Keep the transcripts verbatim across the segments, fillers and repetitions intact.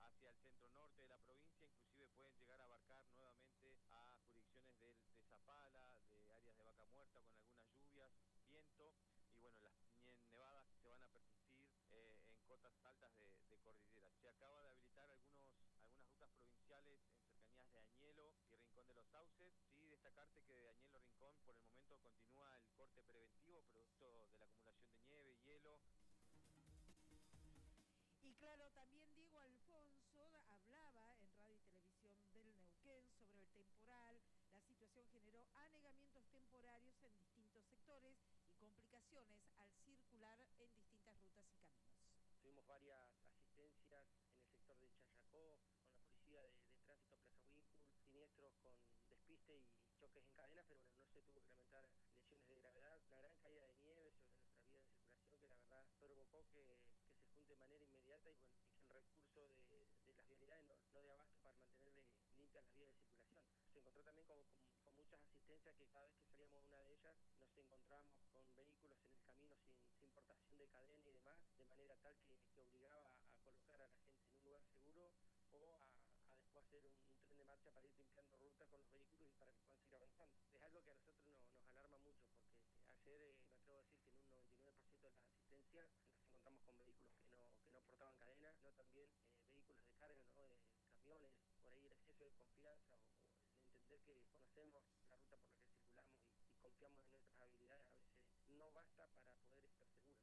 hacia el centro norte de la provincia, inclusive pueden llegar a abarcar nuevamente a jurisdicciones del, de Zapala, de áreas de Vaca Muerta, con algunas lluvias, viento, y bueno, las nevadas se van a persistir eh, en cotas altas de, de cordillera. Se acaba de habilitar algunos, algunas rutas provinciales en cercanías de Añelo y Rincón de los Sauces. Sí, destacarte que de Añelo a Rincón por el momento continúa el corte preventivo, producto de la acumulación de nieve y hielo. Y claro, también Diego Alfonso hablaba en Radio y Televisión del Neuquén sobre el temporal. La situación generó anegamientos temporarios en distintos sectores y complicaciones al circular en distintas rutas y caminos. Tuvimos varias asistencias en el sector de Chayacó, con la policía de, de tránsito Plaza Winkle, siniestros con despiste y choques en cadenas, pero bueno, no se tuvo que lamentar lesiones de gravedad. La gran caída de nieve sobre nuestra vía de circulación, que la verdad provocó que, que se junte de manera inmediata y, bueno, y que el recurso de, de las vialidades no, no dé abasto para mantener limpias las vías de circulación. Se encontró también con, con, con muchas asistencias que cada vez que salíamos de una de ellas nos encontramos con vehículos en el camino sin, sin portación de cadena y demás, de manera tal que, que obligaba a colocar a la gente en un lugar seguro o a, a después hacer un, un tren de marcha para ir limpiando rutas con los vehículos y para que puedan seguir avanzando. Es algo que a nosotros no, nos alarma mucho, porque ayer eh, me atrevo a decir que en un noventa y nueve por ciento de las asistencias nos encontramos con vehículos que no, que no portaban cadena, no también eh, vehículos de carga, ¿no? de camiones, por ahí el exceso de confianza o, o el entender que conocemos la ruta por la que circulamos y, y confiamos en nuestras habilidades, a veces no basta para poder estar seguros.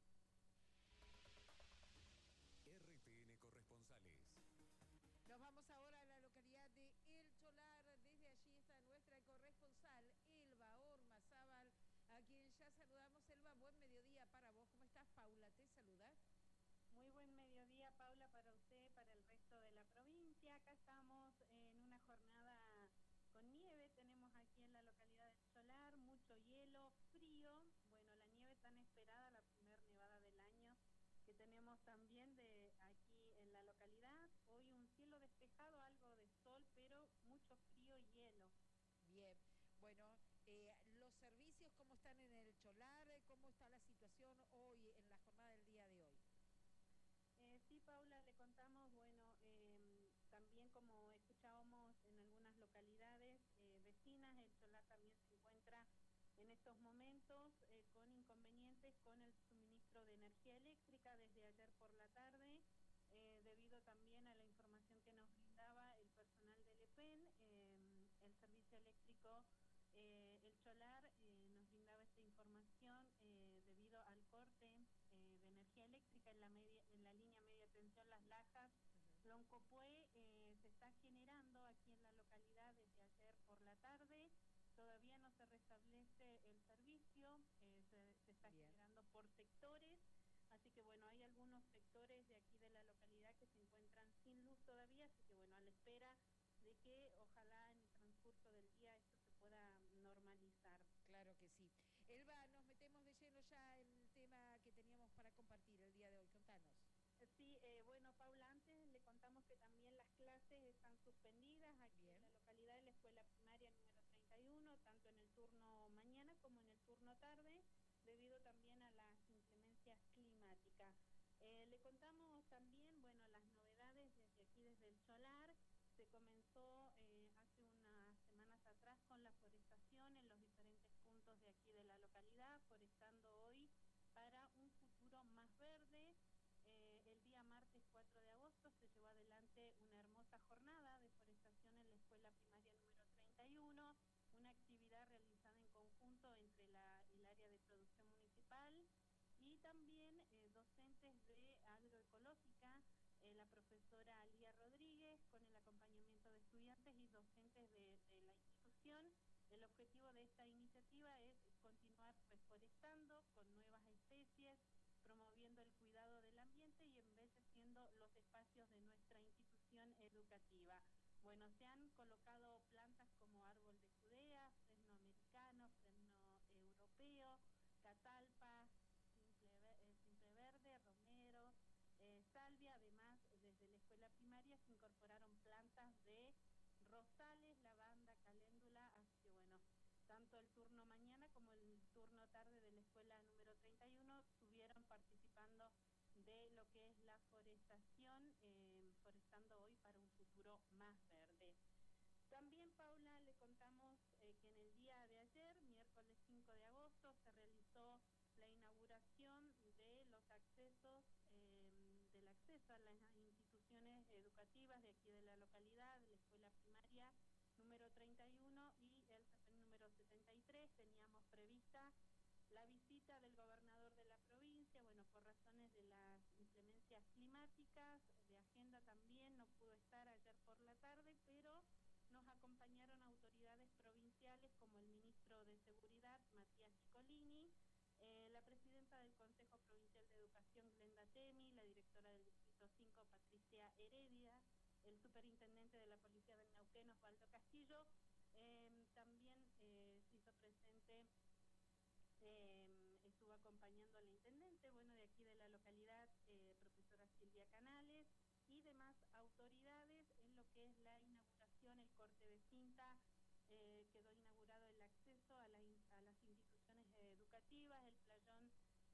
R T N Corresponsales. Nos vamos ahora a la localidad de El Cholar. Desde allí está nuestra corresponsal, Elba Ormazábal, a quien ya saludamos. Elba, buen mediodía para vos. ¿Cómo estás? Paula te saluda. Muy buen mediodía, Paula, para usted, para el resto de la provincia. Acá estamos en una jornada con nieve, tenemos aquí en la localidad del Cholar, mucho hielo, frío. Bueno, la nieve tan esperada, la primer nevada del año que tenemos también de aquí en la localidad. Hoy un cielo despejado, algo de sol, pero mucho frío y hielo. Bien, bueno, eh, los servicios, ¿cómo están en el Cholar? ¿Cómo está la situación hoy, en la jornada del día de hoy? Eh, sí, Paula, le contamos, bueno, eh, también como escuchábamos en algunas localidades eh, vecinas, el Cholar también se encuentra en estos momentos eh, con inconvenientes con el suministro de energía eléctrica desde ayer por la tarde, eh, debido también a la información que nos brindaba el personal del E P E N, eh, el servicio eléctrico. Eh, el Cholar eh, nos brindaba esta información eh, debido al corte eh, de energía eléctrica en la, media, en la línea media tensión Las Lajas. Uh-huh. Loncopué eh, se está generando aquí en la localidad desde ayer por la tarde. Todavía no se restablece el servicio, eh, se, se está Bien. generando por sectores. Así que bueno, hay algunos sectores de aquí de la localidad que se encuentran sin luz todavía, así que bueno, a la espera de que ojalá en el transcurso del día esto se pueda normalizar. Claro que sí. Elba, nos metemos de lleno ya en el tema que teníamos para compartir el día de hoy. Contanos. Sí, eh, bueno, Paula, antes le contamos que también las clases están suspendidas aquí Bien. en la localidad de la escuela primaria número treinta y uno, tanto en el turno mañana como en el turno tarde, debido también a las inclemencias climáticas. Eh, le contamos también, bueno, las novedades desde aquí, desde el Cholar. Se comenzó eh, hace unas semanas atrás con la forestación en los diferentes puntos de aquí de la localidad, forestando hoy para un futuro más verde. Eh, el día martes cuatro de agosto se llevó adelante una hermosa jornada de forestación en la escuela primaria número treinta y uno, una actividad realizada en conjunto entre la, el área de producción municipal y también eh, docentes de agroecológica, eh, la profesora Alía Rodríguez, con el acompañamiento de estudiantes y docentes de, de la institución. El objetivo de esta iniciativa es continuar reforestando con nuevas especies, promoviendo el cuidado del ambiente y embelleciendo los espacios de nuestra institución educativa. Bueno, se han colocado plantas como árbol de Judea, fresno americano, fresno europeo, catalpa, simple, eh, simple verde, romero, eh, salvia. Además, desde la escuela primaria se incorporaron plantas de rosales, lavanda, caléndula, así que bueno, tanto el turno mañana como el turno tarde de la escuela número treinta y uno estuvieron participando de lo que es la forestación, eh, forestando trabajando hoy para un futuro más verde. También, Paula, le contamos eh, que en el día de ayer, miércoles cinco de agosto, se realizó la inauguración de los accesos, eh, del acceso a las instituciones educativas de aquí de la localidad, de la escuela primaria número treinta y uno y el CEPEN número setenta y tres. Teníamos prevista la visita del gobernador de la provincia, bueno, por razones de las inclemencias climáticas, de agenda también no pudo estar ayer por la tarde, pero nos acompañaron autoridades provinciales como el ministro de Seguridad, Matías Nicolini, eh, la presidenta del Consejo Provincial de Educación, Glenda Temi, la directora del Distrito cinco, Patricia Heredia, el superintendente de la Policía del Neuquén, Osvaldo Castillo. Eh, también eh, se hizo presente, eh, estuvo acompañando a la intendente, bueno, de aquí de la localidad, eh, profesora Silvia Canales, y demás autoridades en lo que es la inauguración, el corte de cinta. Eh, quedó inaugurado el acceso a, la, a las instituciones educativas, el playón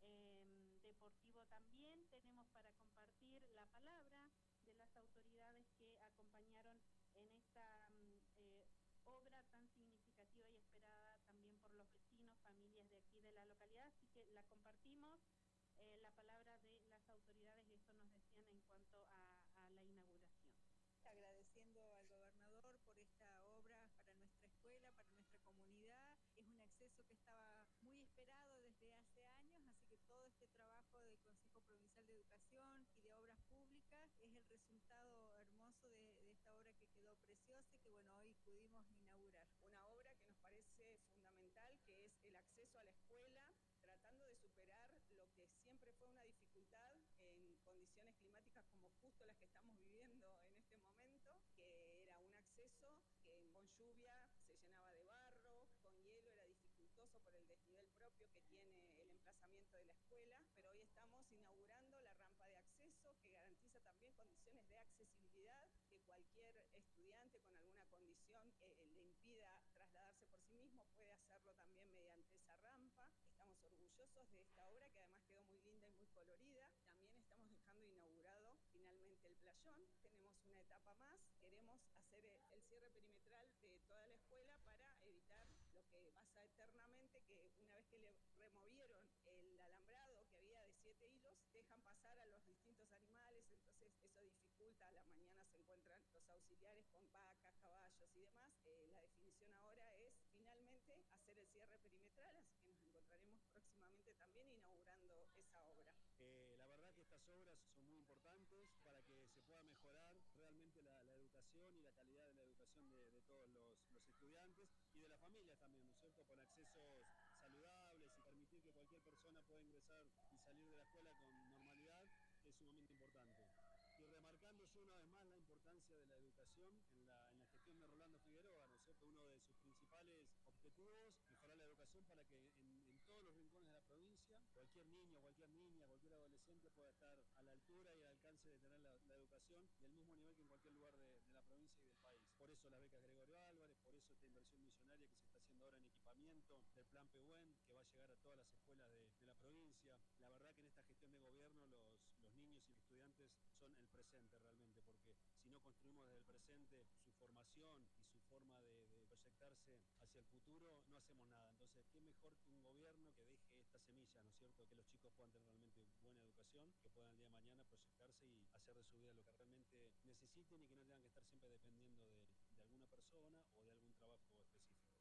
eh, deportivo también. Tenemos para compartir la palabra de las autoridades que acompañaron en esta eh, obra tan significativa y esperada también por los vecinos, familias de aquí de la localidad, así que la compartimos. Eh, la palabra de las autoridades, y esto nos decían en cuanto a, a la inauguración. Agradeciendo al gobernador por esta obra para nuestra escuela, para nuestra comunidad. Es un acceso que estaba muy esperado desde hace años, así que todo este trabajo del Consejo Provincial de Educación y de Obras Públicas es el resultado hermoso de, de esta obra que quedó preciosa y que bueno, hoy pudimos inaugurar. Una obra que nos parece fundamental, que es el acceso a la escuela, tratando de superar lo que siempre fue una dificultad en condiciones climáticas como justo las que estamos viviendo en este momento, que era un acceso que con lluvia se llenaba de barro, con hielo era dificultoso por el desnivel propio que tiene el emplazamiento de la escuela, pero hoy estamos inaugurando la rampa de acceso que garantiza también condiciones de accesibilidad, que cualquier estudiante con alguna condición eh, le impida trasladarse por sí mismo puede hacerlo también mediante esa rampa. Estamos orgullosos de esta obra que además quedó muy linda y muy colorida. También estamos dejando inaugurado finalmente el playón. Tenemos una etapa más. Queremos hacer el cierre perimetral de toda la escuela para evitar lo que pasa eternamente, que una vez que le removieron el alambrado que había de siete hilos, dejan pasar a los distintos animales, entonces eso dificulta. A la mañana se encuentran los auxiliares con vacas, caballos y demás. Eh, la definición ahora es finalmente hacer el cierre perimetral, así que nos encontraremos próximamente también inaugurando esa obra. Eh, la verdad que estas obras son muy importantes para que se pueda mejorar realmente la, la educación y la calidad de la educación de, de todos los, los estudiantes y de las familias también, ¿no es cierto?, con accesos saludables y permitir que cualquier persona pueda ingresar y salir de la escuela con normalidad es sumamente importante. Y remarcando yo una vez más la importancia de la educación en la, en la gestión de Rolando Figueroa, ¿no es cierto?, uno de sus principales objetivos, mejorar la educación para que en, en todos los rincones de la provincia, cualquier niño, cualquier niña, cualquier adolescente pueda estar a la altura y al alcance de tener la, la educación del mismo nivel que en cualquier lugar de, de la provincia y del país. Por eso las becas Gregorio Álvarez, por eso esta inversión millonaria que se está haciendo ahora en equipamiento del plan Pehuen, que va a llegar a todas las escuelas de, de la provincia. La verdad que en esta gestión de gobierno los, los niños y estudiantes son el presente realmente, porque si no construimos desde el presente su formación y su forma de, de proyectarse hacia el futuro, no hacemos nada. Entonces, qué mejor que un gobierno que deje esta semilla, ¿no es cierto?, que los chicos puedan tener realmente buena educación, que puedan el día de mañana proyectarse y hacer de su vida lo que realmente necesiten y que no tengan que estar siempre dependiendo de, de alguna persona o de algún trabajo específico.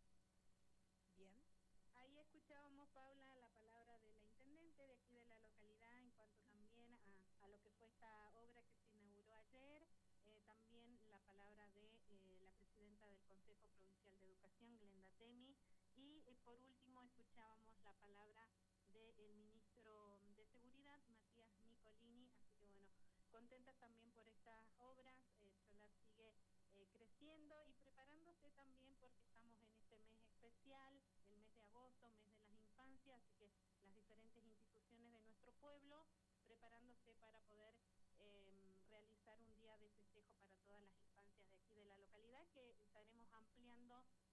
Bien. Ahí escuchábamos, Paula, la palabra de la intendente de aquí de la localidad en cuanto también a, a lo que fue esta obra que se inauguró ayer. Eh, también la palabra de eh, la presidenta del Consejo Provincial de Educación, Glenda Temi. Y eh, por último escuchábamos la palabra del ministro de Seguridad, Matías Nicolini. Así que bueno, contentas también por estas obras. El solar sigue Eh, creciendo y preparándose también porque estamos en este mes especial, el mes de agosto, mes de las infancias, así que las diferentes instituciones de nuestro pueblo preparándose para poder eh, realizar un día de festejo para todas las infancias de aquí de la localidad, que estaremos ampliando